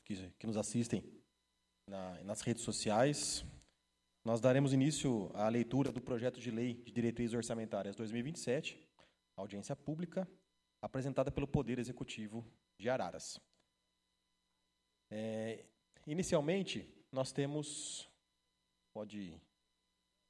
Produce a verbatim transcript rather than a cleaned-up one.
que, que nos assistem na, nas redes sociais. Nós daremos início à leitura do projeto de lei de diretrizes orçamentárias dois mil e vinte e sete, audiência pública, apresentada pelo Poder Executivo de Araras. É, inicialmente, nós temos... Pode